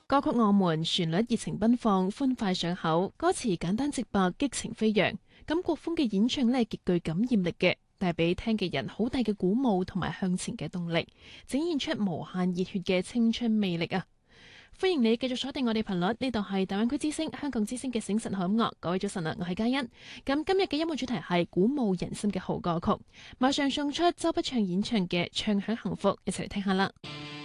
歌曲《我們》旋律熱情奔放，歡快上口，歌詞簡單直白，激情飛揚。咁國風嘅演唱呢，極具感染力嘅，帶俾聽嘅人好大嘅鼓舞同埋向前嘅動力，展現出無限熱血嘅青春魅力啊！歡迎你繼續鎖定我哋頻率，呢度係大灣區之聲、香港之聲嘅醒神好音樂。各位早晨啊，我係嘉欣。咁今日嘅音樂主題係鼓舞人心嘅好歌曲，馬上送出周筆暢演唱嘅《唱響幸福》，一齊嚟聽下啦。